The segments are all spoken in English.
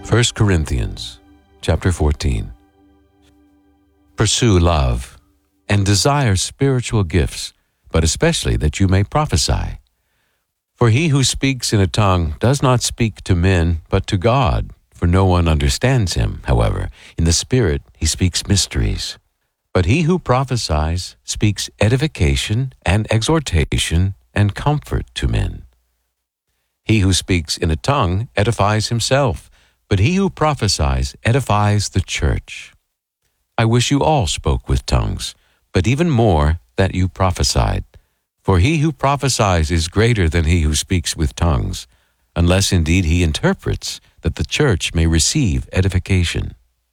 1 Corinthians chapter 14. Pursue love and desire spiritual gifts, but especially that you may prophesy. For he who speaks in a tongue does not speak to men, but to God, for no one understands him. However, in the Spirit he speaks mysteries. But he who prophesies speaks edification and exhortation and comfort to men. He who speaks in a tongue edifies himself, but he who prophesies edifies the church. I wish you all spoke with tongues, but even more that you prophesied. For he who prophesies is greater than he who speaks with tongues, unless indeed he interprets, that the church may receive edification.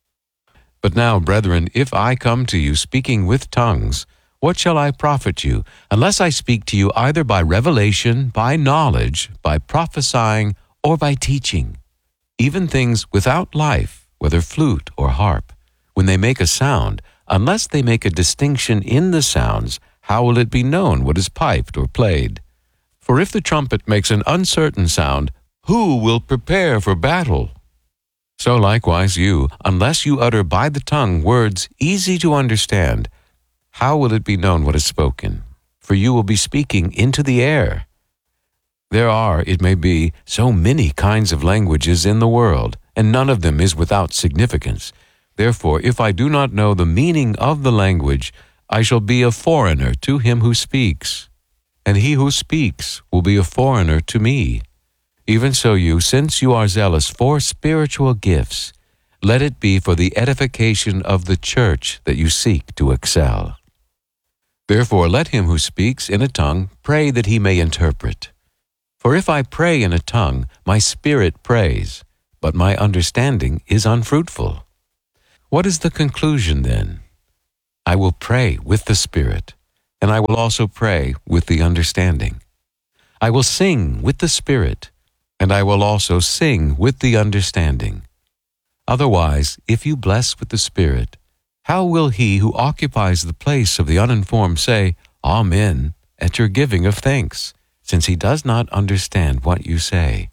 But now, brethren, if I come to you speaking with tongues, what shall I profit you, unless I speak to you either by revelation, by knowledge, by prophesying, or by teaching? Even things without life, whether flute or harp, when they make a sound, unless they make a distinction in the sounds, how will it be known what is piped or played? For if the trumpet makes an uncertain sound, who will prepare for battle? So likewise you, unless you utter by the tongue words easy to understand, how will it be known what is spoken? For you will be speaking into the air. There are, it may be, so many kinds of languages in the world, and none of them is without significance. Therefore, if I do not know the meaning of the language, I shall be a foreigner to him who speaks, and he who speaks will be a foreigner to me. Even so you, since you are zealous for spiritual gifts, let it be for the edification of the church that you seek to excel. Therefore let him who speaks in a tongue pray that he may interpret. For if I pray in a tongue, my spirit prays, but my understanding is unfruitful. What is the conclusion then? I will pray with the Spirit, and I will also pray with the understanding. I will sing with the Spirit, and I will also sing with the understanding. Otherwise, if you bless with the Spirit, how will he who occupies the place of the uninformed say, Amen, at your giving of thanks, since he does not understand what you say?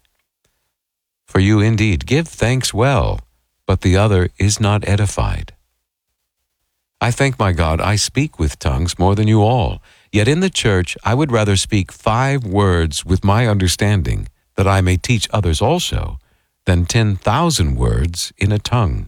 For you indeed give thanks well, but the other is not edified. I thank my God I speak with tongues more than you all, yet in the church I would rather speak 5 words with my understanding, that I may teach others also, than 10,000 words in a tongue.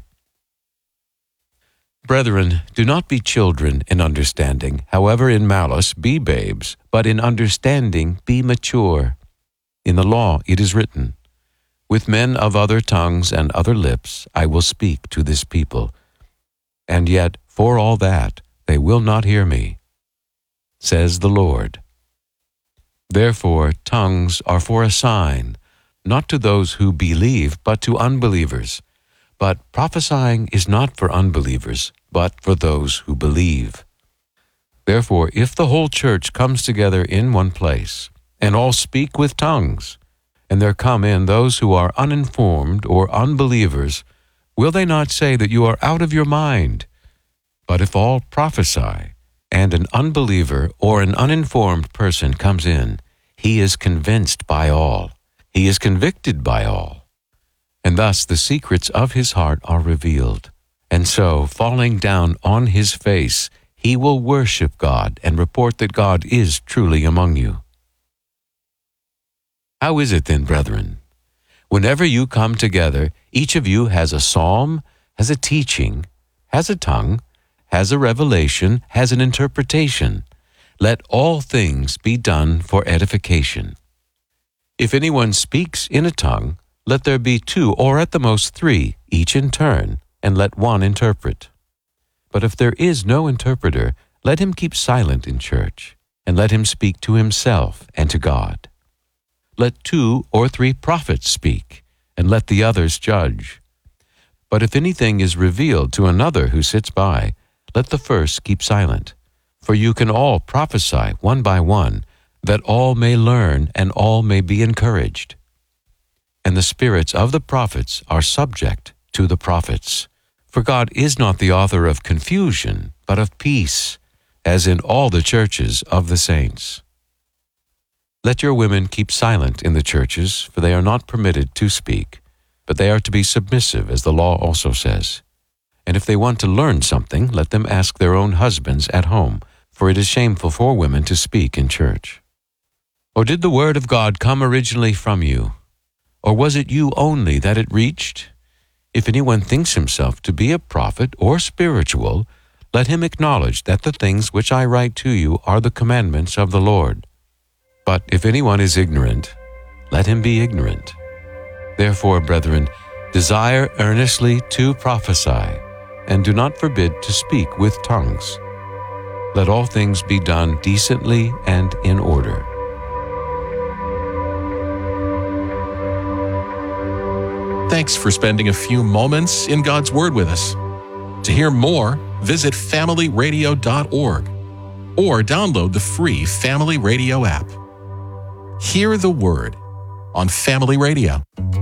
Brethren, do not be children in understanding, however in malice be babes, but in understanding be mature. In the law it is written, With men of other tongues and other lips I will speak to this people, and yet for all that they will not hear me, says the Lord. Therefore tongues are for a sign, not to those who believe, but to unbelievers. But prophesying is not for unbelievers, but for those who believe. Therefore, if the whole church comes together in one place, and all speak with tongues, and there come in those who are uninformed or unbelievers, will they not say that you are out of your mind? But if all prophesy, and an unbeliever or an uninformed person comes in, he is convinced by all, he is convicted by all. And thus the secrets of his heart are revealed. And so, falling down on his face, he will worship God and report that God is truly among you. How is it then, brethren? Whenever you come together, each of you has a psalm, has a teaching, has a tongue, has a revelation, has an interpretation. Let all things be done for edification. If anyone speaks in a tongue, let there be 2 or at the most 3, each in turn, and let one interpret. But if there is no interpreter, let him keep silent in church, and let him speak to himself and to God. Let 2 or 3 prophets speak, and let the others judge. But if anything is revealed to another who sits by, let the first keep silent. For you can all prophesy one by one, that all may learn and all may be encouraged. And the spirits of the prophets are subject to the prophets. For God is not the author of confusion, but of peace, as in all the churches of the saints. Let your women keep silent in the churches, for they are not permitted to speak, but they are to be submissive, as the law also says. And if they want to learn something, let them ask their own husbands at home, for it is shameful for women to speak in church. Or did the word of God come originally from you? Or was it you only that it reached? If anyone thinks himself to be a prophet or spiritual, let him acknowledge that the things which I write to you are the commandments of the Lord. But if anyone is ignorant, let him be ignorant. Therefore, brethren, desire earnestly to prophesy, and do not forbid to speak with tongues. Let all things be done decently and in order. Thanks for spending a few moments in God's Word with us. To hear more, visit familyradio.org or download the free Family Radio app. Hear the Word on Family Radio.